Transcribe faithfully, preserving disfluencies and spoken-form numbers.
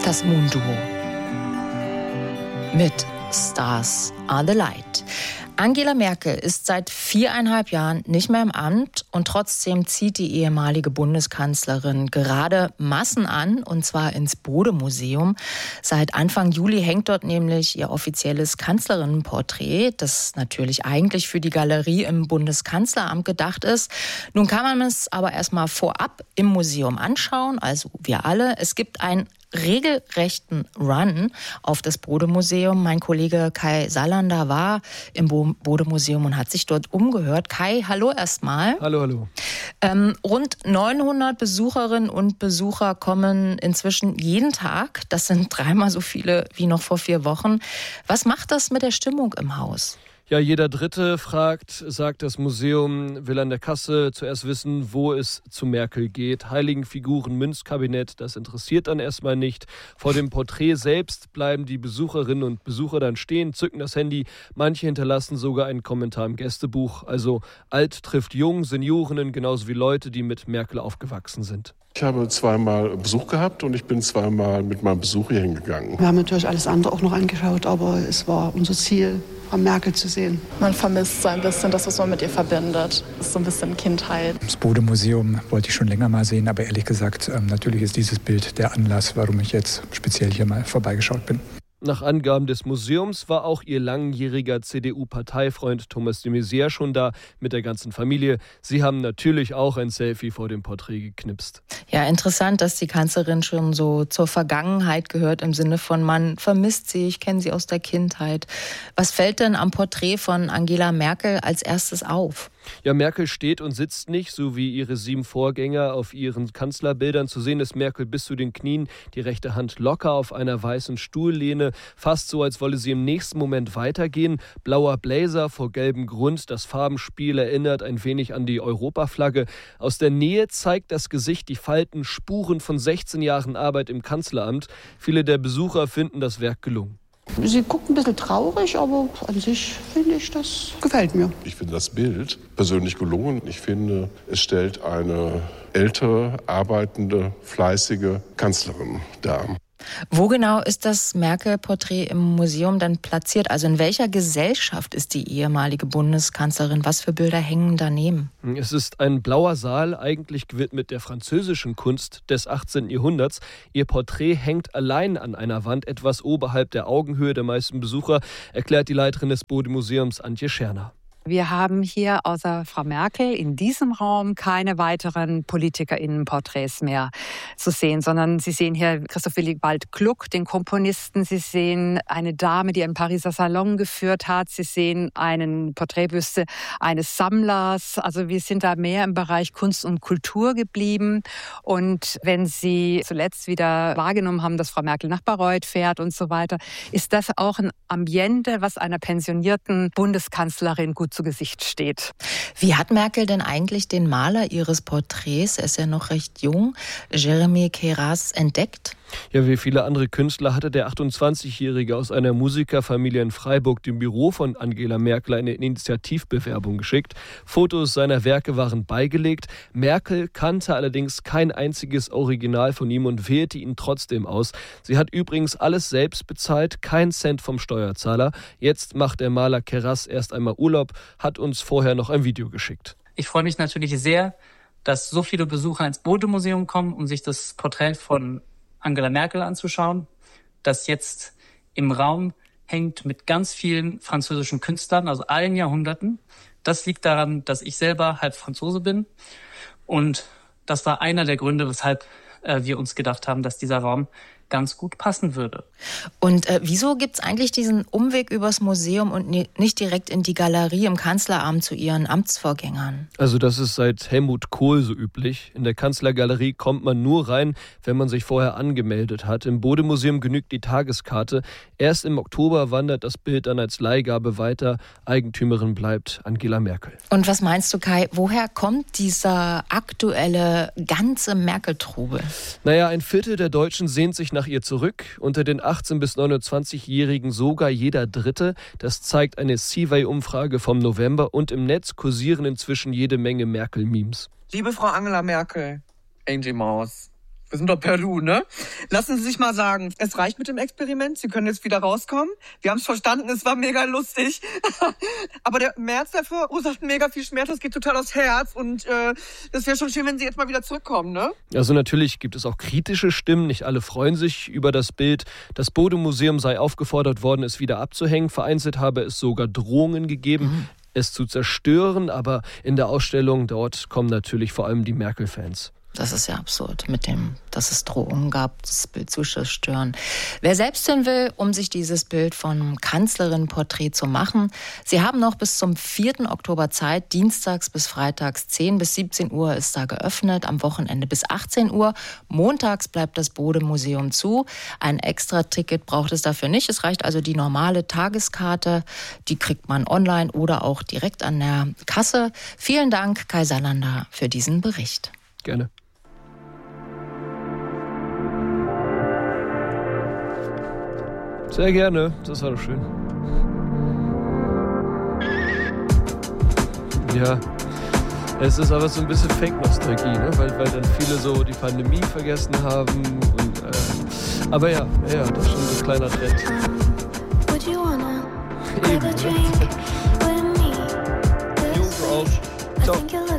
Das Moon-Duo mit Stars Are the Light. Angela Merkel ist seit viereinhalb Jahren nicht mehr im Amt und trotzdem zieht die ehemalige Bundeskanzlerin gerade Massen an, und zwar ins Bode-Museum. Seit Anfang Juli hängt dort nämlich ihr offizielles Kanzlerinnenporträt, das natürlich eigentlich für die Galerie im Bundeskanzleramt gedacht ist. Nun kann man es aber erstmal vorab im Museum anschauen, also wir alle. Es gibt ein regelrechten Run auf das Bode-Museum. Mein Kollege Kai Salander war im Bode-Museum und hat sich dort umgehört. Kai, hallo erstmal. Hallo, hallo. Ähm, rund neunhundert Besucherinnen und Besucher kommen inzwischen jeden Tag. Das sind dreimal so viele wie noch vor vier Wochen. Was macht das mit der Stimmung im Haus? Ja, jeder Dritte fragt, sagt das Museum, will an der Kasse zuerst wissen, wo es zu Merkel geht. Heiligenfiguren, Münzkabinett, das interessiert dann erstmal nicht. Vor dem Porträt selbst bleiben die Besucherinnen und Besucher dann stehen, zücken das Handy. Manche hinterlassen sogar einen Kommentar im Gästebuch. Also alt trifft jung, Seniorinnen genauso wie Leute, die mit Merkel aufgewachsen sind. Ich habe zweimal Besuch gehabt und ich bin zweimal mit meinem Besuch hier hingegangen. Wir haben natürlich alles andere auch noch angeschaut, aber es war unser Ziel, Frau Merkel zu sehen. Man vermisst so ein bisschen das, was man mit ihr verbindet. Das ist so ein bisschen Kindheit. Das Bode-Museum wollte ich schon länger mal sehen, aber ehrlich gesagt, natürlich ist dieses Bild der Anlass, warum ich jetzt speziell hier mal vorbeigeschaut bin. Nach Angaben des Museums war auch ihr langjähriger C D U-Parteifreund Thomas de Maizière schon da mit der ganzen Familie. Sie haben natürlich auch ein Selfie vor dem Porträt geknipst. Ja, interessant, dass die Kanzlerin schon so zur Vergangenheit gehört, im Sinne von, man vermisst sie, ich kenne sie aus der Kindheit. Was fällt denn am Porträt von Angela Merkel als erstes auf? Ja, Merkel steht und sitzt nicht, so wie ihre sieben Vorgänger auf ihren Kanzlerbildern. Zu sehen ist Merkel bis zu den Knien, die rechte Hand locker auf einer weißen Stuhllehne, fast so, als wolle sie im nächsten Moment weitergehen. Blauer Blazer vor gelbem Grund, das Farbenspiel erinnert ein wenig an die Europaflagge. Aus der Nähe zeigt das Gesicht die Falten, Spuren von sechzehn Jahren Arbeit im Kanzleramt. Viele der Besucher finden das Werk gelungen. Sie guckt ein bisschen traurig, aber an sich finde ich, das gefällt mir. Ich finde das Bild persönlich gelungen. Ich finde, es stellt eine ältere, arbeitende, fleißige Kanzlerin dar. Wo genau ist das Merkel-Porträt im Museum dann platziert? Also in welcher Gesellschaft ist die ehemalige Bundeskanzlerin? Was für Bilder hängen daneben? Es ist ein blauer Saal, eigentlich gewidmet der französischen Kunst des achtzehnten Jahrhunderts. Ihr Porträt hängt allein an einer Wand, etwas oberhalb der Augenhöhe der meisten Besucher, erklärt die Leiterin des Bode-Museums Antje Scherner. Wir haben hier außer Frau Merkel in diesem Raum keine weiteren PolitikerInnen-Porträts mehr zu sehen, sondern Sie sehen hier Christoph Willibald Gluck, den Komponisten. Sie sehen eine Dame, die einen Pariser Salon geführt hat. Sie sehen einen Porträtbüste eines Sammlers. Also wir sind da mehr im Bereich Kunst und Kultur geblieben. Und wenn Sie zuletzt wieder wahrgenommen haben, dass Frau Merkel nach Bayreuth fährt und so weiter, ist das auch ein Ambiente, was einer pensionierten Bundeskanzlerin gut zu Gesicht steht. Wie hat Merkel denn eigentlich den Maler ihres Porträts, er ist ja noch recht jung, Jeremy Queyras, entdeckt? Ja, wie viele andere Künstler hatte der achtundzwanzigjährige aus einer Musikerfamilie in Freiburg dem Büro von Angela Merkel eine Initiativbewerbung geschickt. Fotos seiner Werke waren beigelegt. Merkel kannte allerdings kein einziges Original von ihm und wählte ihn trotzdem aus. Sie hat übrigens alles selbst bezahlt, kein Cent vom Steuerzahler. Jetzt macht der Maler Queyras erst einmal Urlaub, hat uns vorher noch ein Video geschickt. Ich freue mich natürlich sehr, dass so viele Besucher ins Bode-Museum kommen, um sich das Porträt von Angela Merkel anzuschauen, das jetzt im Raum hängt mit ganz vielen französischen Künstlern aus allen Jahrhunderten. Das liegt daran, dass ich selber halb Franzose bin. Und das war einer der Gründe, weshalb äh, wir uns gedacht haben, dass dieser Raum ganz gut passen würde. Und äh, wieso gibt es eigentlich diesen Umweg übers Museum und ne, nicht direkt in die Galerie im Kanzleramt zu ihren Amtsvorgängern? Also das ist seit Helmut Kohl so üblich. In der Kanzlergalerie kommt man nur rein, wenn man sich vorher angemeldet hat. Im Bode-Museum genügt die Tageskarte. Erst im Oktober wandert das Bild dann als Leihgabe weiter. Eigentümerin bleibt Angela Merkel. Und was meinst du, Kai, woher kommt dieser aktuelle ganze Merkel-Trubel? Naja, ein Viertel der Deutschen sehnt sich nach ihr zurück. Unter den achtzehn- bis neunundzwanzigjährigen sogar jeder Dritte. Das zeigt eine Seaway-Umfrage vom November. Und im Netz kursieren inzwischen jede Menge Merkel-Memes. Liebe Frau Angela Merkel, Angie Maus, Wir sind doch Peru, ne? Lassen Sie sich mal sagen, es reicht mit dem Experiment. Sie können jetzt wieder rauskommen. Wir haben es verstanden, es war mega lustig. Aber der März, der verursacht mega viel Schmerz. Das geht total aufs Herz. Und äh, das wäre schon schön, wenn Sie jetzt mal wieder zurückkommen, ne? Also natürlich gibt es auch kritische Stimmen. Nicht alle freuen sich über das Bild. Das Bode-Museum sei aufgefordert worden, es wieder abzuhängen. Vereinzelt habe es sogar Drohungen gegeben, mhm. es zu zerstören. Aber in der Ausstellung dort kommen natürlich vor allem die Merkel-Fans. Das ist ja absurd, mit dem, dass es Drohungen gab, das Bild zu zerstören. Wer selbst hin will, um sich dieses Bild vom Kanzlerinnenporträt zu machen, Sie haben noch bis zum vierten Oktober Zeit, dienstags bis freitags zehn bis siebzehn Uhr ist da geöffnet, am Wochenende bis achtzehn Uhr. Montags bleibt das Bode-Museum zu. Ein Extra-Ticket braucht es dafür nicht. Es reicht also die normale Tageskarte. Die kriegt man online oder auch direkt an der Kasse. Vielen Dank, Kai Salander, für diesen Bericht. Gerne. Sehr gerne, das war doch schön. Ja, es ist aber so ein bisschen Fake-Nostalgie, ne? weil, weil dann viele so die Pandemie vergessen haben. Und, äh, aber ja, ja, das ist schon so ein kleiner Trend. Eben, ne? Jo, auf. Ciao.